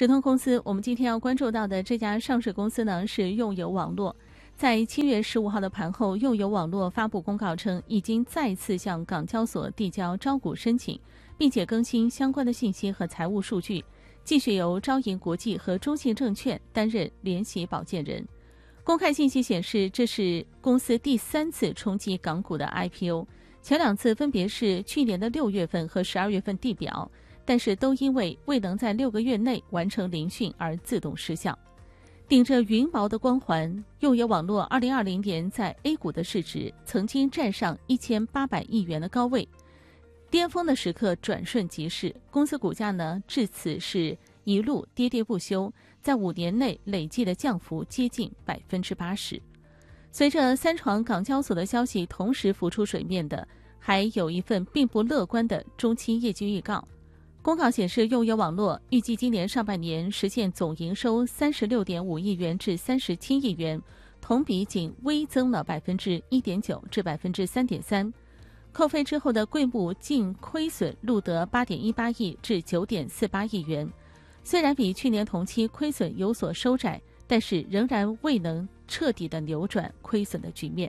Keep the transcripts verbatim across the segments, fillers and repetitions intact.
直通公司，我们今天要关注到的这家上市公司呢是用友网络。在七月十五号的盘后，用友网络发布公告称，已经再次向港交所递交招股申请，并且更新相关的信息和财务数据，继续由招银国际和中信证券担任联席保荐人。公开信息显示，这是公司第三次冲击港股的 I P O， 前两次分别是去年的六月份和十二月份递表，但是都因为未能在六个月内完成聆讯而自动失效。顶着云雹的光环，用友网络二零二零年在 A 股的市值曾经站上一千八百亿元的高位，巅峰的时刻转瞬即逝，公司股价呢至此是一路跌跌不休，在五年内累计的降幅接近百分之八十。随着三闯港交所的消息同时浮出水面的，还有一份并不乐观的中期业绩预告。公告显示，用友网络预计今年上半年实现总营收三十六点五亿元至三十七亿元，同比仅微增了百分之一点九至百分之三点三。扣非之后的柜部净亏损录得八点一八亿至九点四八亿元，虽然比去年同期亏损有所收窄，但是仍然未能彻底的扭转亏损的局面。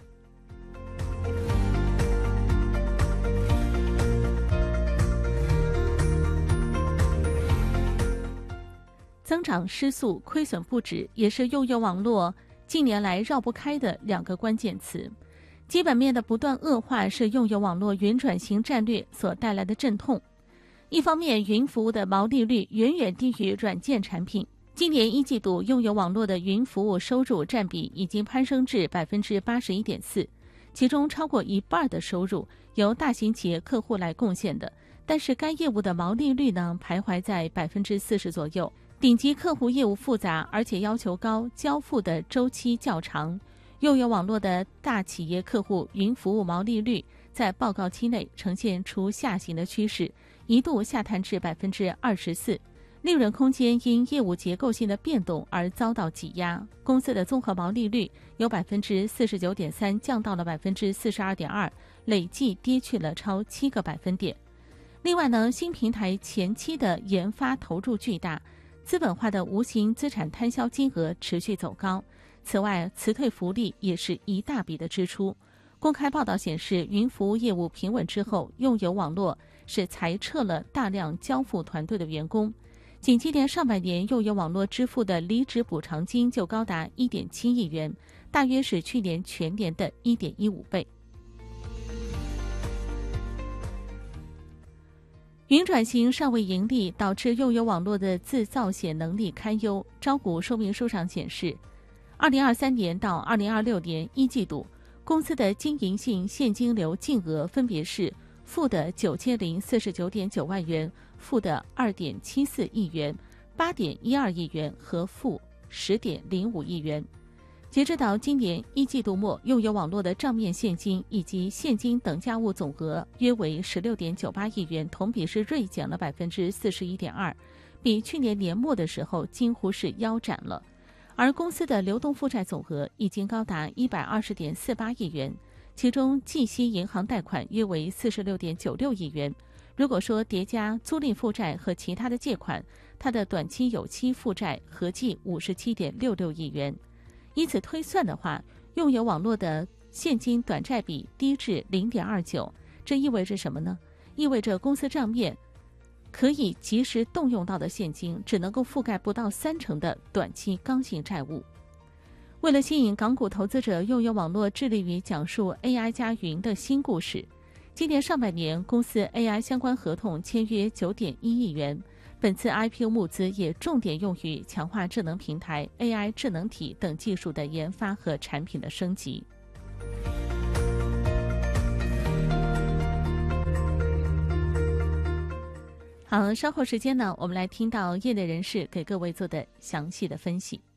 增长失速，亏损不止，也是用友网络近年来绕不开的两个关键词。基本面的不断恶化是用友网络云转型战略所带来的阵痛。一方面，云服务的毛利率远远低于软件产品。今年一季度，用友网络的云服务收入占比已经攀升至百分之八十一点四，其中超过一半的收入由大型企业客户来贡献的，但是该业务的毛利率呢徘徊在百分之四十左右。顶级客户业务复杂，而且要求高，交付的周期较长。用友网络的大企业客户云服务毛利率在报告期内呈现出下行的趋势，一度下探至百分之二十四，利润空间因业务结构性的变动而遭到挤压。公司的综合毛利率由百分之四十九点三降到了百分之四十二点二，累计跌去了超七个百分点。另外呢，新平台前期的研发投入巨大，资本化的无形资产摊销金额持续走高，此外辞退福利也是一大笔的支出。公开报道显示，云服务业务平稳之后，用友网络是裁撤了大量交付团队的员工。仅今年上半年，用友网络支付的离职补偿金就高达 一点七亿元，大约是去年全年的 一点一五倍。云转型尚未盈利，导致用友网络的自造血能力堪忧。招股说明书上显示，二零二三年到二零二六年一季度，公司的经营性现金流净额分别是负的九千零四十九点九万元、负的二点七四亿元、八点一二亿元和负十点零五亿元。截止到今年一季度末，用友网络的账面现金以及现金等价物总额约为十六点九八亿元，同比是锐减了百分之四十一点二，比去年年末的时候几乎是腰斩了。而公司的流动负债总额已经高达一百二十点四八亿元，其中计息银行贷款约为四十六点九六亿元。如果说叠加租赁负债和其他的借款，它的短期有期负债合计五十七点六六亿元。以此推算的话，用友网络的现金短债比低至 零点二九， 这意味着什么呢？意味着公司账面可以及时动用到的现金只能够覆盖不到三成的短期刚性债务。为了吸引港股投资者，用友网络致力于讲述 A I 加云的新故事。今年上半年，公司 A I 相关合同签约 九点一亿元，本次 I P O 募资也重点用于强化智能平台、A I 智能体等技术的研发和产品的升级。好，稍后时间呢，我们来听到业内人士给各位做的详细的分析。